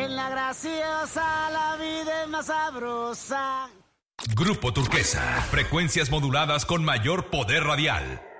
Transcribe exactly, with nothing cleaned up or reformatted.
En la graciosa la vida es más sabrosa. Grupo Turquesa, frecuencias moduladas con mayor poder radial.